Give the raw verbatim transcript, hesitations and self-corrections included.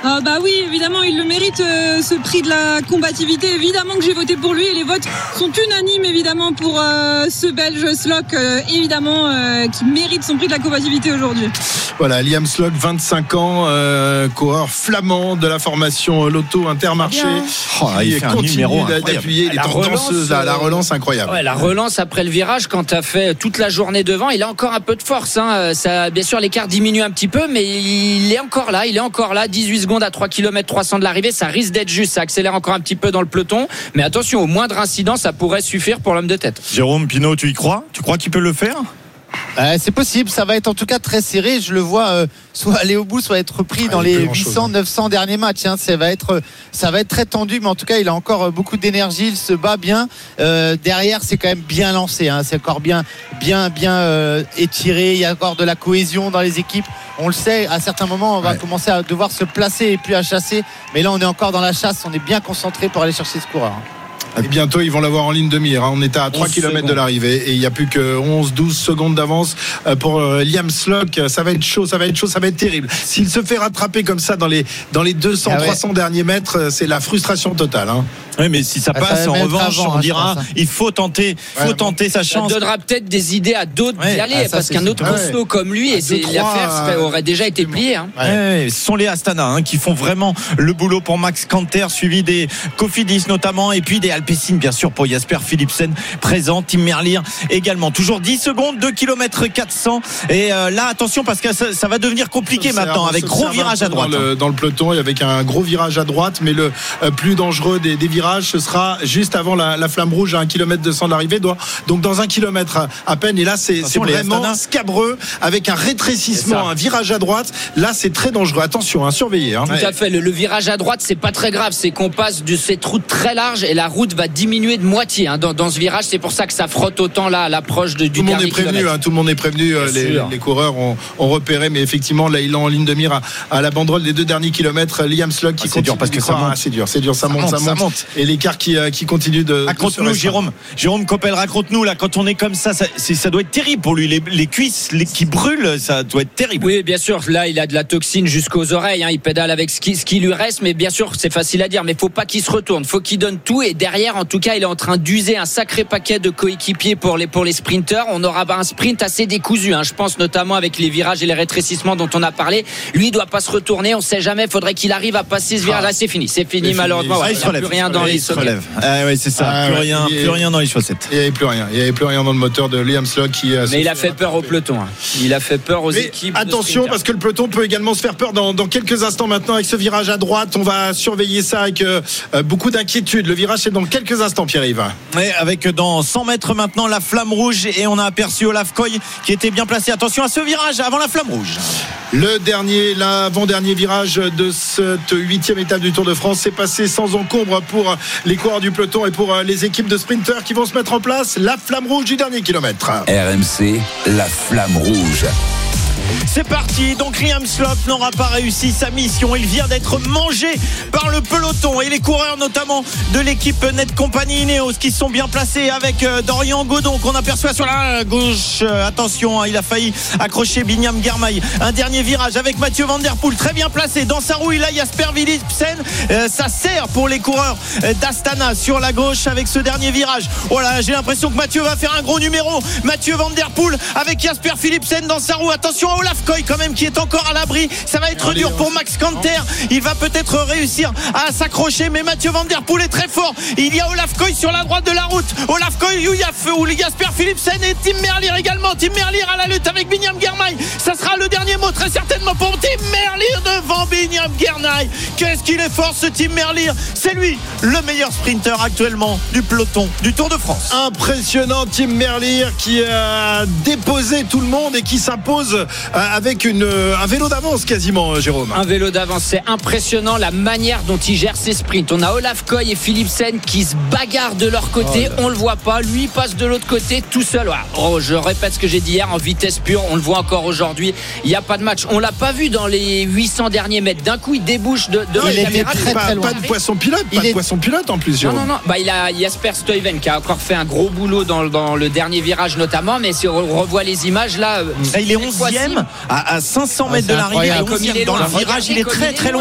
Euh, bah oui, évidemment, il le mérite, euh, ce prix de la combativité. Évidemment que j'ai voté pour lui et les votes sont unanimes, évidemment, pour euh, ce Belge Slok, euh, évidemment, euh, qui mérite son prix de la combativité aujourd'hui. Voilà, Liam Slok, vingt-cinq ans, euh, coureur flamand de la formation Lotto Intermarché. Oh, il fait un numéro d'appuyer les la tendance, la, la relance incroyable. Ouais, la relance après le virage, quand tu as fait toute la journée devant, il a encore un peu de force. Hein. Ça, bien sûr, l'écart diminue un petit peu, mais il est encore là. Il est encore là. dix-huit secondes à trois kilomètres trois cents de l'arrivée. Ça risque d'être juste. Ça accélère encore un petit peu dans le peloton. Mais attention, au moindre incident, ça pourrait suffire pour l'homme de tête. Jérôme Pinot, tu y crois ? Tu crois qu'il peut le faire ? Euh, c'est possible, ça va être en tout cas très serré. Je le vois euh, soit aller au bout, soit être pris ah, dans les huit cents neuf cents derniers matchs. Hein. Ça va être, ça va être très tendu, mais en tout cas, il a encore beaucoup d'énergie. Il se bat bien. Euh, derrière, c'est quand même bien lancé. Hein. C'est encore bien, bien, bien euh, étiré. Il y a encore de la cohésion dans les équipes. On le sait. À certains moments, on va ouais. commencer à devoir se placer et plus à chasser. Mais là, on est encore dans la chasse. On est bien concentré pour aller chercher ce coureur. Et bientôt ils vont l'avoir en ligne de mire. On est à trois kilomètres de l'arrivée et il n'y a plus que onze douze secondes d'avance pour Liam Slok. Ça va être chaud, ça va être chaud, ça va être terrible. S'il se fait rattraper comme ça dans les, dans les deux cents ah ouais. trois cents derniers mètres, c'est la frustration totale. Hein. Oui, mais si ça passe, ah, ça en revanche, avant, on dira, hein, il faut tenter, faut ouais, tenter sa chance. Ça donnera peut-être des idées à d'autres d'y ouais, aller, ah, ça, parce qu'un autre costaud ouais. comme lui, ah, et c'est, l'affaire serait, aurait déjà été pliée. Hein. Ouais. Ouais, ce sont les Astana hein, qui font vraiment le boulot pour Max Kanter, suivi des Cofidis notamment, et puis des Alpecin, bien sûr, pour Jasper Philipsen, présent, Tim Merlier également. Toujours dix secondes, deux kilomètres quatre cents. Et euh, là, attention, parce que ça, ça va devenir compliqué ça maintenant, avec gros virage à droite. Dans le, dans le peloton, et avec un gros virage à droite, mais le euh, plus dangereux des, des virages, ce sera juste avant la, la flamme rouge à un kilomètre deux cents de l'arrivée, donc dans un kilomètre à, à peine. Et là, c'est, c'est vraiment scabreux avec un rétrécissement, un virage à droite. Là, c'est très dangereux. Attention, hein, surveillez. Hein. Tout ouais. à fait. Le, le virage à droite, c'est pas très grave. C'est qu'on passe de cette route très large et la route va diminuer de moitié hein, dans, dans ce virage. C'est pour ça que ça frotte autant là à l'approche de, du tout dernier monde est prévenu, hein, tout le monde est prévenu. Euh, les, les coureurs ont, ont repéré, mais effectivement, là, il est en ligne de mire à, à la banderole des deux derniers kilomètres. Liam Slok qui ah, c'est dur parce que ça monte. Ah, c'est dur, c'est dur, ça, ça, monte, monte, ça monte, ça monte. Et l'écart qui, euh, qui continue de. Raconte-nous, Jérôme. Jérôme Coppel, raconte-nous là, quand on est comme ça, ça, c'est, ça doit être terrible pour lui. Les, les cuisses les, qui brûlent, ça doit être terrible. Oui, bien sûr. Là, il a de la toxine jusqu'aux oreilles. Hein. Il pédale avec ce qui, ce qui lui reste, mais bien sûr, c'est facile à dire. Mais faut pas qu'il se retourne. Faut qu'il donne tout. Et derrière, en tout cas, il est en train d'user un sacré paquet de coéquipiers pour les pour les sprinteurs. On aura un sprint assez décousu. Hein. Je pense notamment avec les virages et les rétrécissements dont on a parlé. Lui, il doit pas se retourner. On sait jamais. Faudrait qu'il arrive à passer ce virage. Là, c'est fini. C'est fini, c'est malheureusement. Fini. Ouais, il ne relève. Plus rien dans il les se relève. Ah, ouais, c'est ça. Ah, plus, ouais. rien, plus rien dans les chaussettes. Il n'y avait plus rien. Il n'y avait plus rien dans le moteur de Liam Slok qui. Mais il a fait peur au peloton. Hein. Il a fait peur aux Mais équipes. Attention, parce que le peloton peut également se faire peur dans, dans quelques instants maintenant avec ce virage à droite. On va surveiller ça avec euh, beaucoup d'inquiétude. Le virage, c'est dans quelques instants, Pierre-Yves. Ouais, avec dans cent mètres maintenant la flamme rouge et on a aperçu Olaf Koy qui était bien placé. Attention à ce virage avant la flamme rouge. Le dernier, l'avant-dernier virage de cette huitième étape du Tour de France s'est passé sans encombre pour les coureurs du peloton et pour les équipes de sprinteurs qui vont se mettre en place. La flamme rouge du dernier kilomètre. R M C, la flamme rouge. C'est parti, donc Liam Slok n'aura pas réussi sa mission. Il vient d'être mangé par le peloton et les coureurs notamment de l'équipe Net Company Ineos qui sont bien placés avec Dorian Godon qu'on aperçoit sur la gauche. Attention, il a failli accrocher Binyam Girmay. Un dernier virage avec Mathieu Van Der Poel très bien placé dans sa roue. Il a Jasper Philipsen. Euh, ça sert pour les coureurs d'Astana sur la gauche avec ce dernier virage. Voilà, j'ai l'impression que Mathieu va faire un gros numéro. Mathieu Van Der Poel avec Jasper Philipsen dans sa roue. Attention à Olaf Koy quand même qui est encore à l'abri. Ça va être Allez, dur pour Max Kanter. Il va peut-être réussir à s'accrocher, mais Mathieu Van Der Poel est très fort. Il y a Olaf Koy sur la droite de la route. Olaf Koy, ou Jasper Philipsen et Tim Merlier également. Tim Merlier à la lutte avec Binyam Girmay. Ça sera le dernier mot très certainement pour Tim Merlier devant Binyam Girmay. Qu'est-ce qu'il est fort ce Tim Merlier. C'est lui le meilleur sprinter actuellement du peloton du Tour de France. Impressionnant Tim Merlier qui a déposé tout le monde et qui s'impose avec une, un vélo d'avance quasiment, Jérôme. Un vélo d'avance, c'est impressionnant la manière dont il gère ses sprints. On a Olaf Koy et Philipsen qui se bagarrent de leur côté, oh on le voit pas, lui passe de l'autre côté tout seul. Oh, je répète ce que j'ai dit hier, en vitesse pure, on le voit encore aujourd'hui, il n'y a pas de match. On l'a pas vu dans les huit cents derniers mètres. D'un coup, il débouche de, de non, la caméra. Très, pas, très loin. Pas de poisson pilote, pas il de est... poisson pilote en plus, Jérôme. Non, non, non. Bah, il a Jasper Stuyven qui a encore fait un gros boulot dans, dans le dernier virage notamment, mais si on revoit les images là, il est onzième à, à cinq cents mètres ah, de l'arrivée. Dans le virage, il est très très loin.